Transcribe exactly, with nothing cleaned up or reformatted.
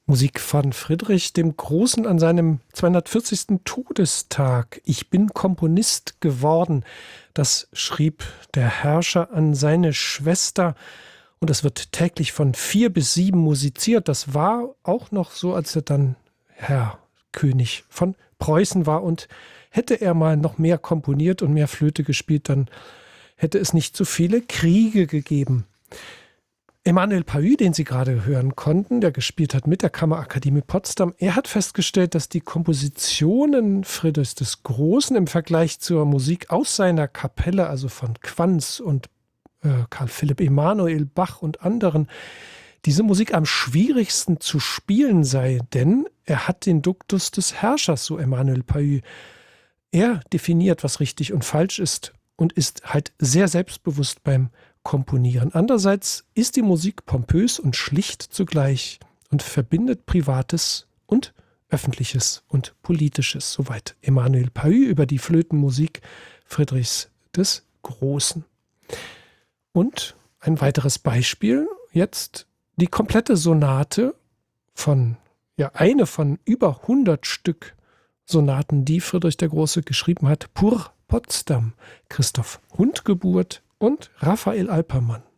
Musik von Friedrich dem Großen an seinem zweihundertvierzigsten Todestag. Ich bin Komponist geworden. Das schrieb der Herrscher an seine Schwester. Und es wird täglich von vier bis sieben musiziert. Das war auch noch so, als er dann Herr König von Preußen war. Und hätte er mal noch mehr komponiert und mehr Flöte gespielt, dann hätte es nicht so viele Kriege gegeben. Emanuel Pahud, den Sie gerade hören konnten, der gespielt hat mit der Kammerakademie Potsdam, er hat festgestellt, dass die Kompositionen Friedrichs des Großen im Vergleich zur Musik aus seiner Kapelle, also von Quanz und äh, Karl Philipp Emanuel Bach und anderen, diese Musik am schwierigsten zu spielen sei, denn er hat den Duktus des Herrschers, so Emanuel Pahud. Er definiert, was richtig und falsch ist und ist halt sehr selbstbewusst beim Komponieren. Andererseits ist die Musik pompös und schlicht zugleich und verbindet Privates und Öffentliches und Politisches. Soweit Emanuel Pahud über die Flötenmusik Friedrichs des Großen. Und ein weiteres Beispiel, jetzt die komplette Sonate von, ja, eine von über hundert Stück Sonaten, die Friedrich der Große geschrieben hat, Pour Potsdam, Christoph Hundgeburt und Raphael Alpermann.